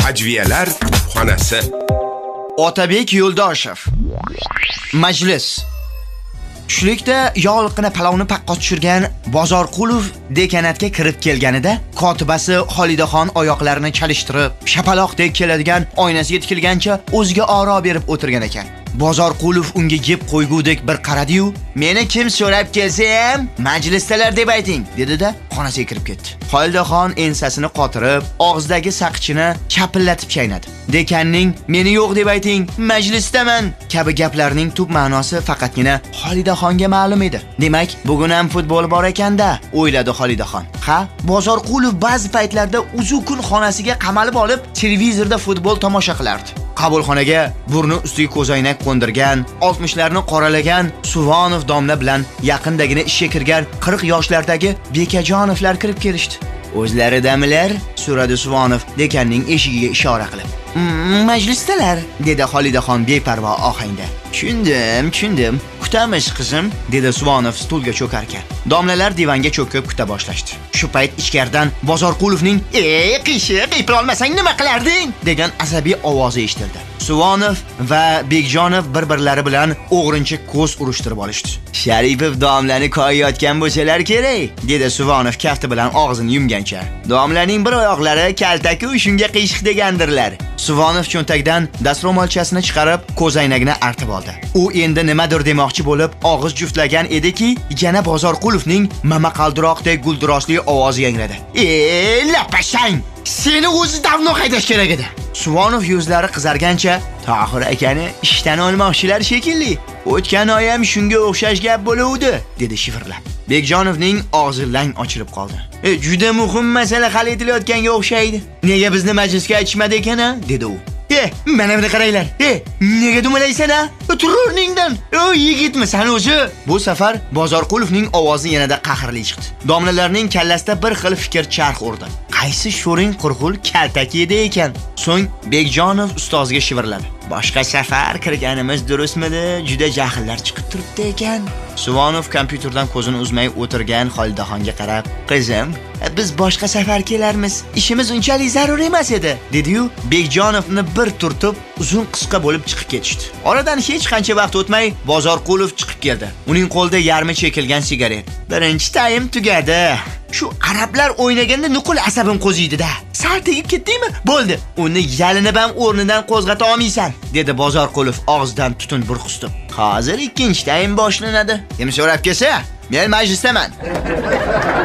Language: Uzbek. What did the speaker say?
Ajviyalar xonasi. Otabek Yo'ldoshev. Majlis. Tushlikda yog'liqqina palovni paqqa tushirgan Bozorqulov dekanatga kirib kelganida kotibasi Xolidaxon oyoqlarini chalishtirib, shapaloqdek keladigan oynasiga tikilgancha o'ziga oro berib o'tirgan ekan. Bozorqulov unga yeb qo'ygudek bir qaradi-yu, "Meni kim so'rab kelsa ham, majlisdalar deb ayting", dedi-da, xonasiga kirib ketdi. Xolidaxon ensasini qotirib, og'zidagi saqichini chapillatib chaynadi. Dekanning "Meni yo'q deb ayting, majlisdaman" kabi gaplarining tub ma'nosi faqatgina Xolidaxonga ma'lum edi. Demak, bugun ham futbol bor ekanda, o'yladi Xolidaxon. Ha, Bozorqulov ba'zi paytlarda uzukun xonasiga qamalib olib, televizorda futbol tomosha qilardi. Qabulxonaga burni ustiga ko'zoynak qo'ndirgan, 60larni qoralagan Suvonov domla bilan yaqindagina ishga kirgan 40 yoshlardagi Bekajonovlar kirib kelishdi. "O'zlaridamilar?" so'radi Suvonov dekanning eshigiga ishora qilib. "Majlisdalar", dedi Xolidaxon beparvo ohangda. Tushundim. Kutamiz qizim", dedi Suvonov stulga cho'karkan. Domlalar divanga cho'kib kuta boshlashdi. Shu payt ichkaridan Bozorqulovning "Qiyshiq, eplolmasang nima qilarding?" degan asabiy ovozi eshitildi. Suvonov va Bekjonov bir-birlari bilan o'g'rincha ko'z urishtirib olishdi. "Sharipov domlani koyayotgan bo'lsalar kerak", dedi Suvonov kafti bilan og'zini yumgancha. "Domlaning bir oyoqlari kaltaku shunga qiyshiq degandirlar." Suvonov cho'ntakdan dastro'molchasini chiqarib, ko'zoynagini artib oldi. U endi nimadir demoqchi bo'lib, og'iz juftlagan ediki, yana Bozorqulovning mamaqaldiroqdek guldirosli ovozi yangradi. "Lapashang! Seni o'zi davno haydash kerak edi." Suvonov yuzlari qizargancha, "Tohir akani ishdan olmoqchilar shekilli. O'tgan oy ham shunga o'xshash gap bo'luvdi", dedi shifrlab. Bekjonovning og'zi lang ochilib qoldi. "Juda muhim masala hal etilayotganga o'xshaydi. Nega bizni majlisga aytishmadi ekan-a?" dedi u. Mana buni qaranglar. Nega dumalaysan-a? Tur o'rningdan. Yigitmisan o'zi?" Bu safar Bozorqulovning ovozi yanada qahrli chiqdi. Domlalarning kallasida bir xil fikr charx urdi. Qaysi sho'ring qurqul kaltak yedi ekan? So'ng Bekjonov ustozga shivirladi. "Boshqa safar kirganimiz durustmidi? Juda jahllar chiqib turibdi ekan." Suvonov kompyuterdan ko'zini uzmay o'tirgan Xolidaxonga qarab, "Qizim, biz boshqa safar kelarmiz. Ishimiz unchalik zarur emas edi", dedi-yu, Bekjonovni bir turtib uzun qisqa bo'lib chiqib ketishdi. Oradan hech qancha vaqt o'tmay Bozorqulov chiqib keldi. Uning qo'lida yarmi chekilgan sigaret. "Birinchi taym tugadi. Shu arablar o'ynaganda nuqul asabim qo'ziydi-da. Sal tegib ketdingmi? Bo'ldi. Uni yalinib ham o'rnidan qo'zg'ata olmaysan", dedi Bozorqulov og'zidan tutun burqustib. "Hozir ikkinchi taym boshlanadi. Kim so'rab kelsa, men majlisdaman."